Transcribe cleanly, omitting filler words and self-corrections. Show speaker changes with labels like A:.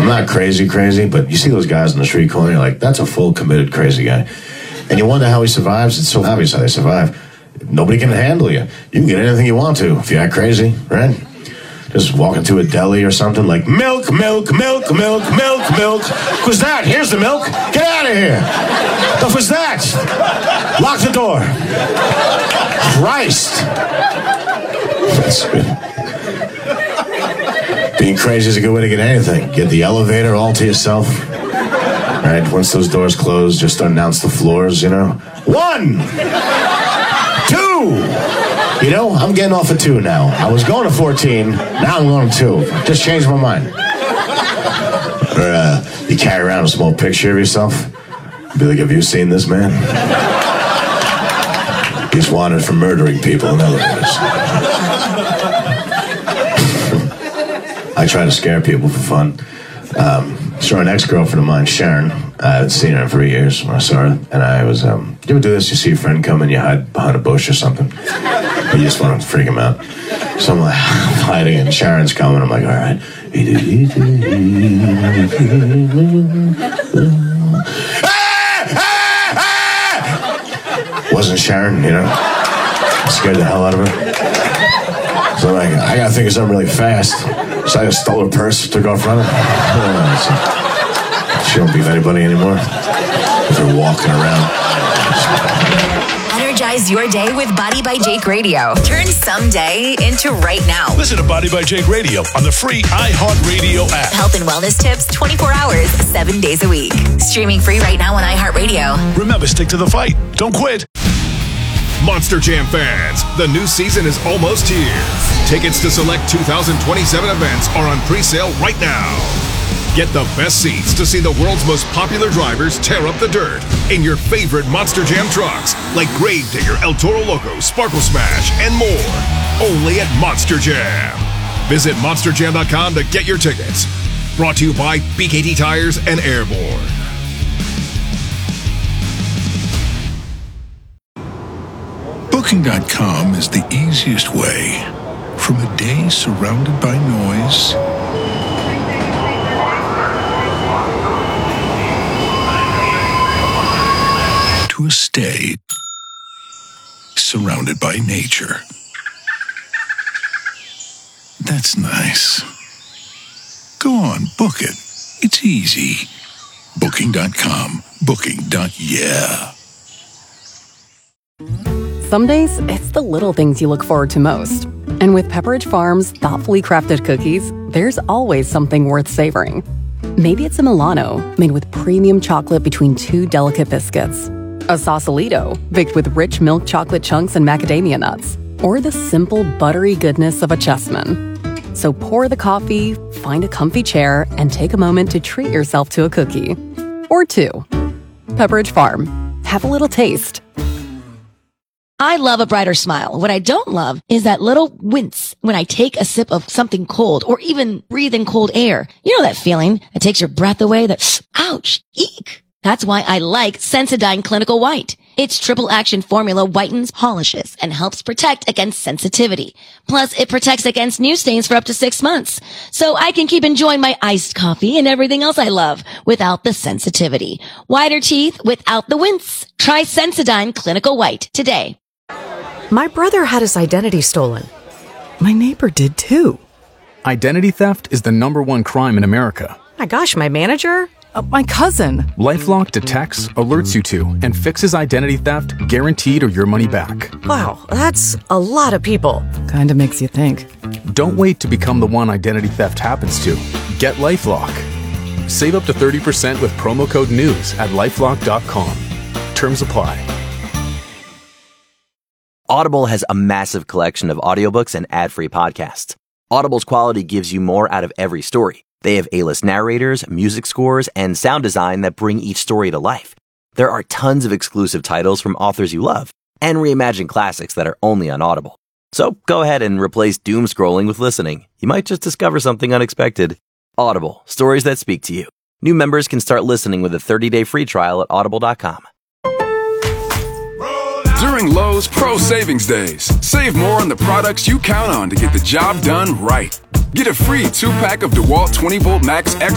A: I'm not crazy, but you see those guys in the street corner, you're like, that's a full committed crazy guy. And you wonder how he survives. It's so obvious how they survive. Nobody can handle you. You can get anything you want to if you're that crazy, right? Just walk into a deli or something like, milk. What's that? Here's the milk. Get out of here. What's that? Lock the door. Christ. That's good. Being crazy is a good way to get anything. Get the elevator all to yourself. Right? Once those doors close, just announce the floors, 1, 2. I'm getting off at 2 now. I was going to 14. Now I'm going to 2. Just changed my mind. Or you carry around a small picture of yourself. Be like, have you seen this man? He's wanted for murdering people in elevators. I try to scare people for fun. Saw an ex-girlfriend of mine, Sharon. I hadn't seen her in 3 years when I saw her. And I was, you ever do this? You see a friend come and you hide behind a bush or something. You just want to freak him out. So I'm like, hiding and Sharon's coming. I'm like, all right. Wasn't Sharon, Scared the hell out of her. So I'm like, I gotta think of something really fast. So I just stole her purse, took off running. She don't beat anybody anymore. They're walking around.
B: Energize your day with Body by Jake Radio. Turn someday into right now.
C: Listen to Body by Jake Radio on the free iHeartRadio app.
B: Health and wellness tips 24 hours, 7 days a week. Streaming free right now on iHeartRadio.
C: Remember, stick to the fight. Don't quit. Monster Jam fans, the new season is almost here. Tickets to select 2027 events are on pre-sale right now. Get the best seats to see the world's most popular drivers tear up the dirt in your favorite Monster Jam trucks, like Gravedigger, El Toro Loco, Sparkle Smash, and more. Only at Monster Jam. Visit monsterjam.com to get your tickets. Brought to you by BKT Tires and Airborne.
D: Booking.com is the easiest way. From a day surrounded by noise to a stay surrounded by nature. That's nice. Go on, book it. It's easy. Booking.com. Booking.yeah.
E: Some days, it's the little things you look forward to most. And with Pepperidge Farm's thoughtfully crafted cookies, there's always something worth savoring. Maybe it's a Milano made with premium chocolate between 2 delicate biscuits. A Sausalito baked with rich milk chocolate chunks and macadamia nuts. Or the simple buttery goodness of a Chessman. So pour the coffee, find a comfy chair, and take a moment to treat yourself to a cookie. Or 2. Pepperidge Farm. Have a little taste.
F: I love a brighter smile. What I don't love is that little wince when I take a sip of something cold or even breathe in cold air. You know that feeling that takes your breath away, that ouch, eek. That's why I like Sensodyne Clinical White. Its triple action formula whitens, polishes, and helps protect against sensitivity. Plus, it protects against new stains for up to 6 months. So I can keep enjoying my iced coffee and everything else I love without the sensitivity. Whiter teeth without the wince. Try Sensodyne Clinical White today.
G: My brother had his identity stolen. My neighbor did too.
H: Identity theft is the #1 crime in America.
G: My gosh, my manager? My cousin.
H: LifeLock detects, alerts you to, and fixes identity theft guaranteed or your money back.
G: Wow, that's a lot of people. Kinda makes you think.
H: Don't wait to become the one identity theft happens to. Get LifeLock. Save up to 30% with promo code NEWS at LifeLock.com. Terms apply.
I: Audible has a massive collection of audiobooks and ad-free podcasts. Audible's quality gives you more out of every story. They have A-list narrators, music scores, and sound design that bring each story to life. There are tons of exclusive titles from authors you love, and reimagined classics that are only on Audible. So go ahead and replace doom scrolling with listening. You might just discover something unexpected. Audible, stories that speak to you. New members can start listening with a 30-day free trial at audible.com.
J: During Lowe's Pro Savings Days, save more on the products you count on to get the job done right. Get a free 2-pack of DeWalt 20-Volt Max X